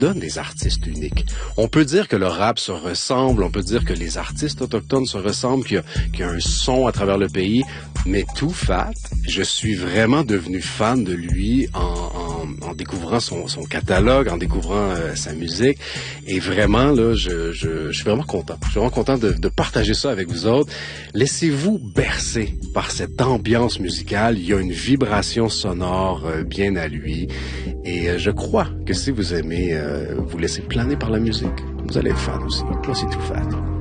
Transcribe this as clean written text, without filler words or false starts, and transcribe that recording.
donne des artistes uniques. On peut dire que le rap se ressemble, on peut dire que les artistes autochtones se ressemblent, qu'il y a un son à travers le pays, mais Too Fat, je suis vraiment devenu fan de lui en découvrant son catalogue, en découvrant sa musique, et vraiment là, je suis vraiment content. Je suis vraiment content de partager ça avec vous autres. Laissez-vous bercer par cette ambiance musicale. Il y a une vibration sonore bien à lui, et je crois que si vous aimez vous laisser planer par la musique, vous allez être fan aussi. Moi, c'est Too Fat.